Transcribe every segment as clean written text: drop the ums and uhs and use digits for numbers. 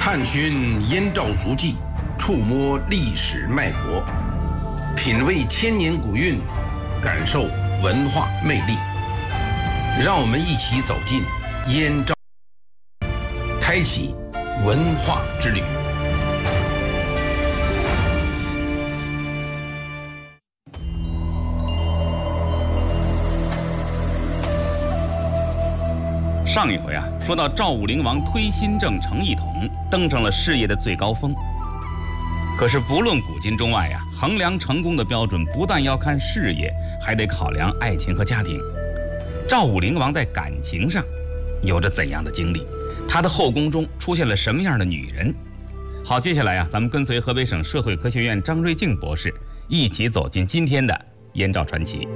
探寻燕赵足迹，触摸历史脉搏，品味千年古韵，感受文化魅力。让我们一起走进燕赵，开启文化之旅。 上一回说到赵武灵王推新政成一统，登上了事业的最高峰。可是不论古今中外衡量成功的标准不但要看事业，还得考量爱情和家庭。赵武灵王在感情上有着怎样的经历？他的后宫中出现了什么样的女人？好，接下来咱们跟随河北省社会科学院张瑞静博士一起走进今天的燕赵传奇。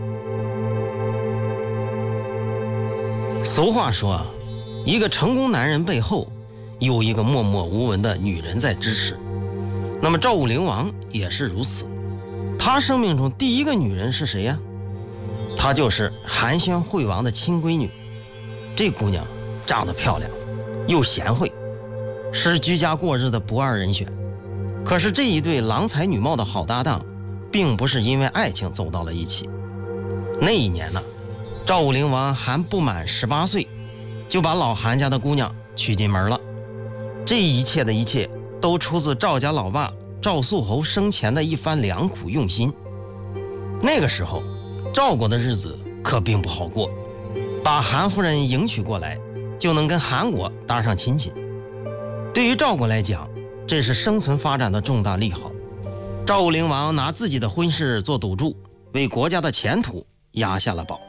俗话说一个成功男人背后有一个默默无闻的女人在支持。那么赵武灵王也是如此。他生命中第一个女人是谁呀？她就是韩宣惠王的亲闺女。这姑娘长得漂亮又贤惠，是居家过日的不二人选。可是这一对郎才女貌的好搭档并不是因为爱情走到了一起。那一年赵武灵王还不满18岁，就把老韩家的姑娘娶进门了。这一切的一切都出自赵家老爸赵肃侯生前的一番良苦用心。那个时候赵国的日子可并不好过，把韩夫人迎娶过来就能跟韩国搭上亲戚。对于赵国来讲，这是生存发展的重大利好。赵武灵王拿自己的婚事做赌注，为国家的前途压下了宝。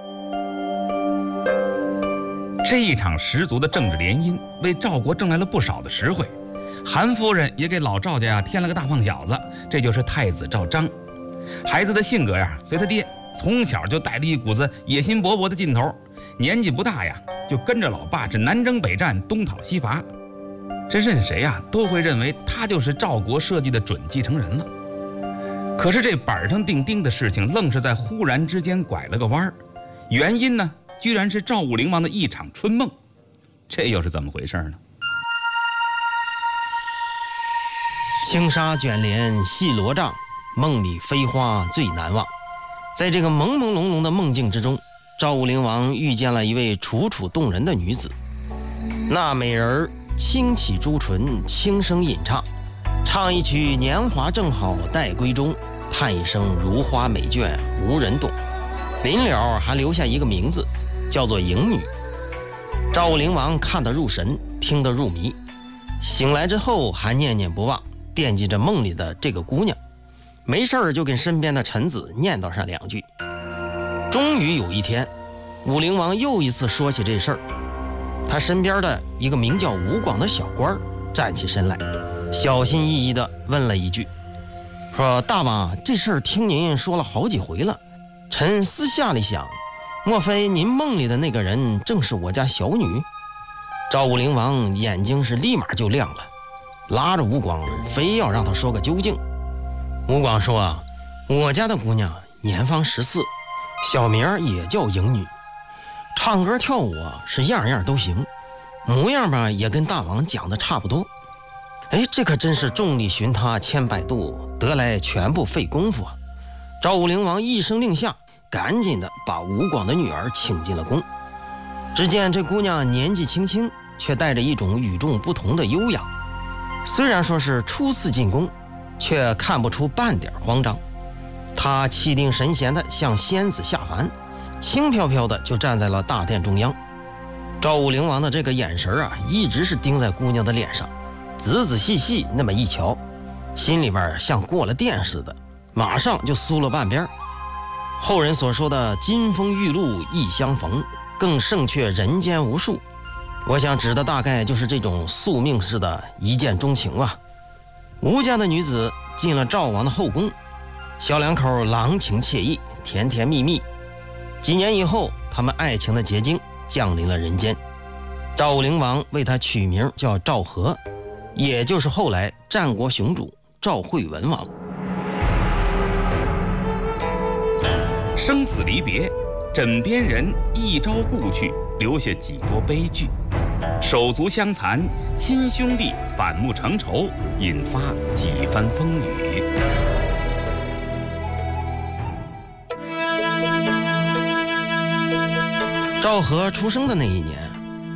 这一场十足的政治联姻为赵国挣来了不少的实惠。韩夫人也给老赵家添了个大胖小子，这就是太子赵章。孩子的性格随他爹，从小就带着一股子野心勃勃的劲头，年纪不大就跟着老爸是南征北战，东讨西伐。这任谁都会认为他就是赵国设计的准继承人了。可是这板上钉钉的事情愣是在忽然之间拐了个弯儿，原因呢居然是赵武灵王的一场春梦。这又是怎么回事呢？ 轻纱卷帘戏罗帐，梦里飞花最难忘。在这个朦朦胧胧的梦境之中，赵武灵王遇见了一位楚楚动人的女子。那美人轻启朱唇，轻声吟唱，唱一曲年华正好待闺中，叹一声如花美眷无人懂。临了还留下一个名字，叫做迎女。赵武灵王看得入神，听得入迷，醒来之后还念念不忘，惦记着梦里的这个姑娘，没事儿就跟身边的臣子念叨上2句。终于有一天，武灵王又一次说起这事儿，他身边的一个名叫吴广的小官站起身来，小心翼翼地问了一句，说大王，这事儿听您说了好几回了，臣私下里想，莫非您梦里的那个人正是我家小女？赵武灵王眼睛是立马就亮了，拉着吴广非要让他说个究竟。吴广说我家的姑娘年方14，小名也叫迎女，唱歌跳舞是样样都行，模样吧也跟大王讲的差不多。这可真是众里寻他千百度，得来全不费功夫。赵武灵王一声令下，赶紧的把吴广的女儿请进了宫。只见这姑娘年纪轻轻，却带着一种与众不同的优雅。虽然说是初次进宫，却看不出半点慌张。她气定神闲的像仙子下凡，轻飘飘的就站在了大殿中央。赵武灵王的这个眼神一直是盯在姑娘的脸上，仔仔细细那么一瞧，心里边像过了电似的，马上就酥了半边。后人所说的金风玉露一相逢，更胜却人间无数，我想指的大概就是这种宿命式的一见钟情吧。吴家的女子进了赵王的后宫，小两口郎情妾意，甜甜蜜蜜。几年以后，他们爱情的结晶降临了人间。赵武灵王为他取名叫赵和，也就是后来战国雄主赵惠文王。 生死离别，枕边人一朝故去，留下几多悲剧。 手足相残，亲兄弟反目成仇，引发几番风雨。 赵和出生的那一年，